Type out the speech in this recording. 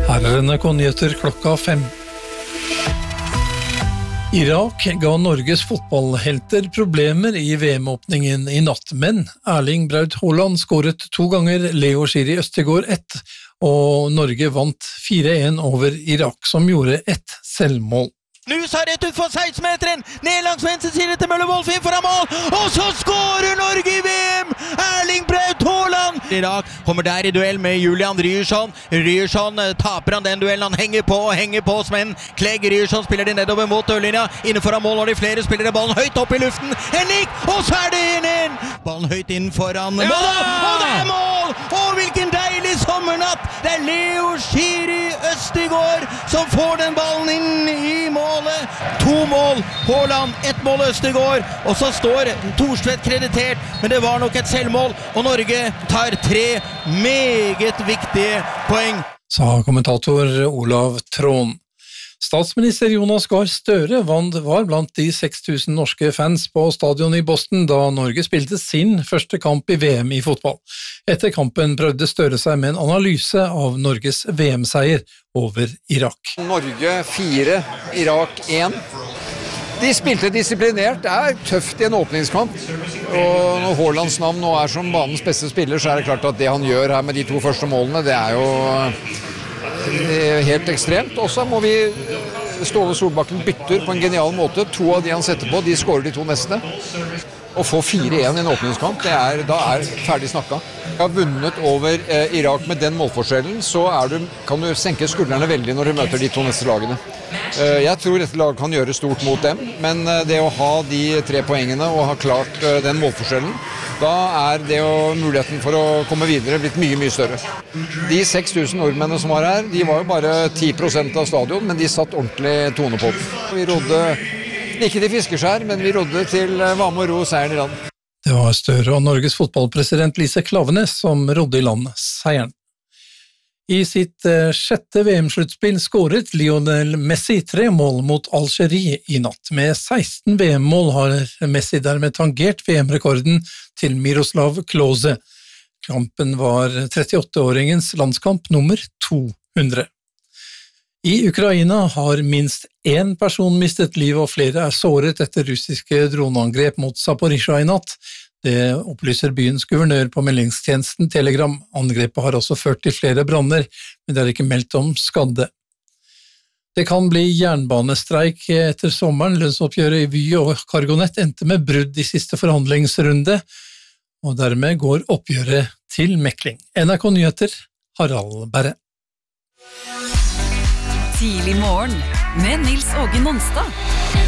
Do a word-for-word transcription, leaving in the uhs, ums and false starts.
Her er N R K-nyheter klokka fem. Irak ga Norges fotballhelter problemer i V M-åpningen i natt, men Erling Braut Haaland skåret to ganger, Leo Shiri Østegård ett, og Norge vant fire en over Irak, som gjorde ett selvmål. Nusa rett ut for seksten-meteren, ned langs venstre side til Møller Wolf inn foran mål, og så skårer Norge i V M! Erling Braut Haaland! Irak kommer der i duell med Julian Ryerson. Ryerson taper han den duellen, han henger på og henger på, men Clegg Ryerson spiller de nedover mot dørlinja, innenfor av mål, og de flere spiller ballen høyt opp i luften. Henrik, og så er det en en! Ballen høyt inn foran mål, og det er mål! Og hvilken deilig sommernatt! Det er Leo Shiri Østegård som får den ballen inn i mål. To mål, Haaland, ett mål Østegård, og så står Thorstvedt kreditert, men det var nok et selvmål, og Norge tar tre meget viktige poeng. Sa kommentator Olav Trån. Statsminister Jonas Gahr Støre var blant de seks tusen norske fans på stadion i Boston da Norge spilte sin første kamp i V M i fotball. Etter kampen prøvde Støre seg med en analyse av Norges V M-seier over Irak. Norge fire, Irak én. De spilte disiplinert, det er tøft i en åpningskamp, og når Haalands navn nå er som banens beste spiller, så er det klart at det han gjør her med de to første målene, det er jo helt ekstremt. Og så må vi Ståle Solbakken bytter på en genial måte. To av de han setter på, de skårer de to neste. Å få fire en i en åpningskamp, det er, da er ferdig snakka. Jeg har vunnet over eh, Irak med den målforskjellen, så er du, kan du senke skuldrene veldig når du møter de to neste lagene. Eh, jeg tror dette laget kan gjøre stort mot dem, men eh, det å ha de tre poengene og ha klart eh, den målforskjellen, da er det jo muligheten for å komme videre blitt mye, mye større. De seks tusen nordmennene som var her, de var jo bare ti prosent av stadion, men de satt ordentlig tone på den. Vi rodde ikke til fiskeskjær, men vi rodde til var med å ro seieren i land. Det var Støre og Norges fotballpresident Lise Klaveness som rodde i land seieren. I sitt sjette V M-sluttspill skåret Lionel Messi tre mål mot Algerie i natt. Med seksten V M-mål har Messi dermed tangert V M-rekorden til Miroslav Klose. Kampen var trettiåtteåringens landskamp nummer to hundre. I Ukraina har minst én person mistet livet og flere er såret etter russiske droneangrep mot Zaporizjzja i natt. Det opplyser byens guvernør på meldingstjenesten Telegram. Angrepet har også ført til flere branner, men det er ikke meldt om skadde. Det kan bli jernbanestreik etter sommeren. Lønnsoppgjøret i Vy og Cargonet endte med brudd i siste forhandlingsrunde, og dermed går oppgjøret til mekling. N R K-nyheter, Harald Berre. Tidlig morgen med Nils Åge Nonstad.